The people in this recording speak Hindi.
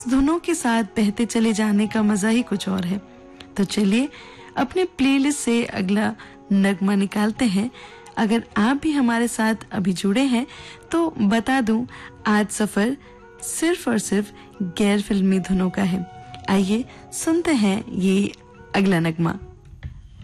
धुनों के साथ बहते चले जाने का मजा ही कुछ और है। तो चलिए अपने प्लेलिस्ट से अगला नगमा निकालते हैं। अगर आप भी हमारे साथ अभी जुड़े हैं तो बता दूं, आज सफर सिर्फ और सिर्फ गैर फिल्मी धुनों का है। आइए सुनते हैं ये अगला नगमा।